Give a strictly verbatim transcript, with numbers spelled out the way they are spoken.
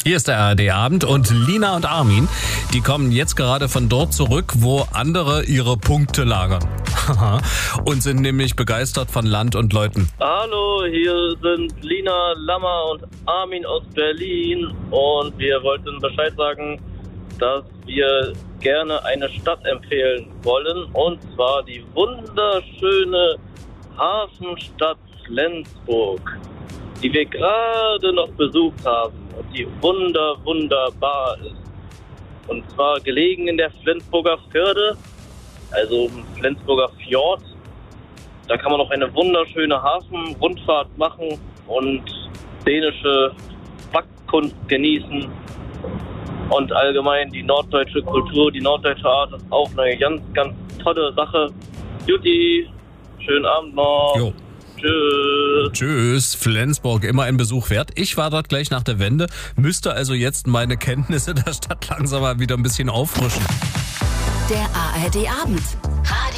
Hier ist der A R D-Abend und Lina und Armin, die kommen jetzt gerade von dort zurück, wo andere ihre Punkte lagern. Und sind nämlich begeistert von Land und Leuten. Hallo, hier sind Lina, Lammer und Armin aus Berlin und wir wollten Bescheid sagen, dass wir gerne eine Stadt empfehlen wollen, und zwar die wunderschöne Hafenstadt Flensburg, die wir gerade noch besucht haben und die wunder, wunderbar ist. Und zwar gelegen in der Flensburger Förde, also im Flensburger Fjord. Da kann man noch eine wunderschöne Hafenrundfahrt machen und dänische Backkunst genießen. Und allgemein die norddeutsche Kultur, die norddeutsche Art ist auch eine ganz, ganz tolle Sache. Juti, schönen Abend noch. Jo. Tschüss. Tschüss, Flensburg, immer ein Besuch wert. Ich war dort gleich nach der Wende, müsste also jetzt meine Kenntnisse der Stadt langsam mal wieder ein bisschen auffrischen. Der A R D-Abend.